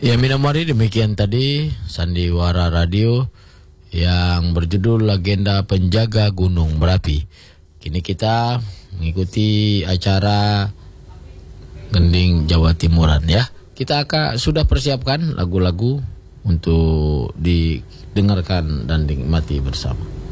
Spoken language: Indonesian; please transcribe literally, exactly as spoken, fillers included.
Ya Minamari, demikian tadi Sandiwara Radio yang berjudul Legenda Penjaga Gunung Merapi. Kini kita mengikuti acara Gending Jawa Timuran ya. Kita akan sudah persiapkan lagu-lagu untuk didengarkan dan dinikmati bersama.